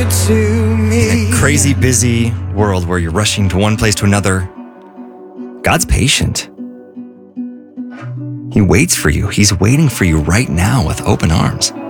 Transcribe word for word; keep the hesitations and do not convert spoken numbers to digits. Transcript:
it to me. In a crazy, busy world where you're rushing to one place to another, God's patient. He waits for you. He's waiting for you right now with open arms.